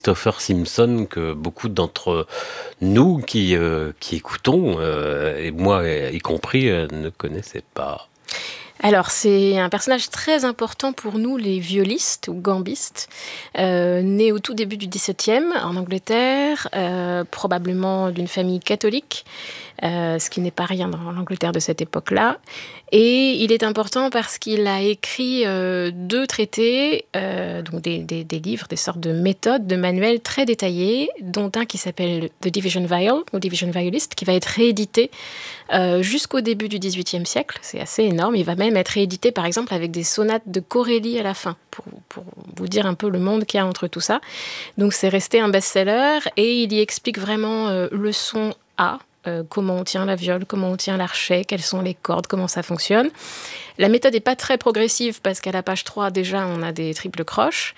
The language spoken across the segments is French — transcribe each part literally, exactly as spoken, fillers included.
Christopher Simpson que beaucoup d'entre nous qui, heu, qui écoutons, heu et moi y compris, heu, ne connaissaient pas. Alors, c'est un personnage très important pour nous, les vieulistes ou gambistes, heu, né au tout début du dix-septième en Angleterre, heu, probablement d'une famille catholique, heu, ce qui n'est pas rien dans l'Angleterre de cette époque-là et il est important parce qu'il a écrit, heu, deux traités, heu, donc des des des livres, des sortes de méthodes, de manuels très détaillés, dont un qui s'appelle The Division Viol ou Division Violist, qui va être réédité, heu, jusqu'au début du dix-huitième siècle. C'est assez énorme. Il va même être réédité, par exemple, avec des sonates de Corelli à la fin, pour pour vous dire un peu le monde qu'il y a entre tout ça. Donc c'est resté un best-seller et il y explique vraiment, heu, leçon A, heu, comment on tient la viole, comment on tient l'archet, quelles sont les cordes, comment ça fonctionne. La méthode est pas très progressive parce qu'à la page trois, déjà, on a des triples croches,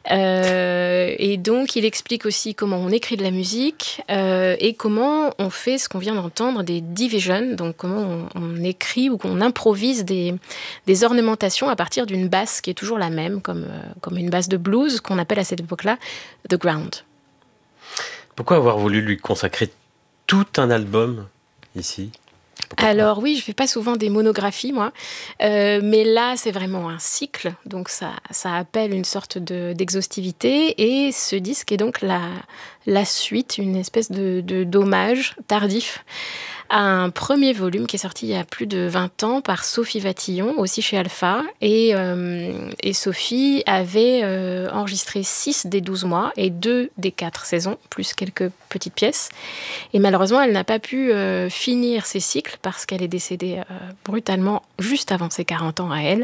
heu et donc il explique aussi comment on écrit de la musique, heu et comment on fait ce qu'on vient d'entendre, des divisions, donc comment on on écrit ou qu'on improvise des des ornementations à partir d'une basse qui est toujours la même, comme, heu, comme une basse de blues qu'on appelle à cette époque-là the ground. Pourquoi avoir voulu lui consacrer tout un album ici? Pourquoi pas? Alors oui, je fais pas souvent des monographies moi, heu, mais là, c'est vraiment un cycle, donc ça ça appelle une sorte de d'exhaustivité et ce disque est donc la la suite, une espèce de de d'hommage tardif à un premier volume qui est sorti il y a plus de vingt ans par Sophie Vatillon, aussi chez Alpha et hem et Sophie avait, heu, enregistré six des douze mois et deux des quatre saisons, plus quelques petites pièces et malheureusement, elle n'a pas pu, heu, finir ses cycles parce qu'elle est décédée, heu, brutalement juste avant ses quarante ans à elle,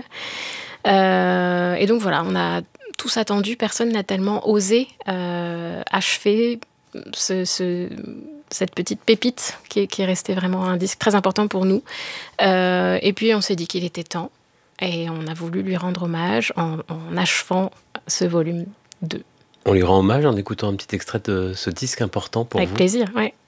heu et donc voilà, on a tous attendu, personne n'a tellement osé, heu, achever ce ce cette petite pépite qui est qui est restée vraiment un disque très important pour nous, heu et puis on s'est dit qu'il était temps et on a voulu lui rendre hommage en en achevant ce volume deux. On lui rend hommage en écoutant un petit extrait de ce disque important pour Avec vous? plaisir, ouais.